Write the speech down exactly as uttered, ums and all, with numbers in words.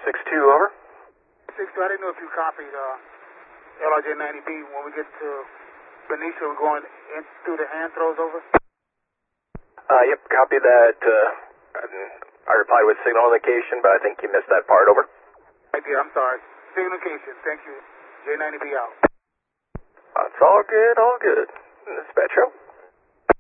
six two, over. six two, I didn't know if you copied uh, L R J ninety B. When we get to Benicia, we're going in through the hand throws, over. Uh, yep, copy that. Uh, I replied with signal indication, but I think you missed that part, over. I did, I'm sorry. Signal indication, thank you. J ninety B out. That's all good, all good. Dispatch,